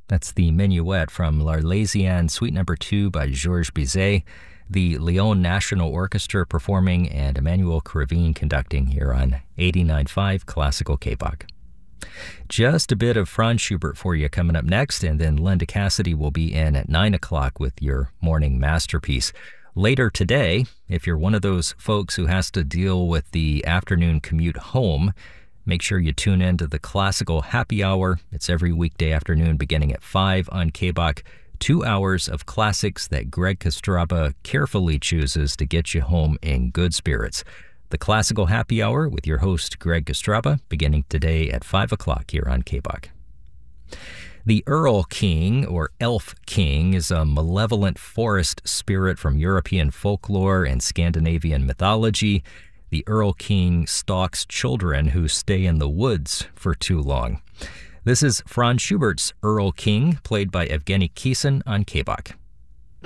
That's the Minuet from L'Arlésienne, Suite No. 2 by Georges Bizet, the Lyon National Orchestra performing, and Emmanuel Krivine conducting here on 89.5 Classical K-Bach. Just a bit of Franz Schubert for you coming up next, and then Linda Cassidy will be in at 9 o'clock with your morning masterpiece. Later today, if you're one of those folks who has to deal with the afternoon commute home, make sure you tune in to the Classical Happy Hour. It's every weekday afternoon beginning at 5 on K-Bach. 2 hours of classics that Greg Kostraba carefully chooses to get you home in good spirits. The Classical Happy Hour with your host, Greg Kostraba, beginning today at 5 o'clock here on K-Bach. The Erl King, or Elf King, is a malevolent forest spirit from European folklore and Scandinavian mythology. The Erl King stalks children who stay in the woods for too long. This is Franz Schubert's Erl King, played by Evgeny Kissin on K-Bach.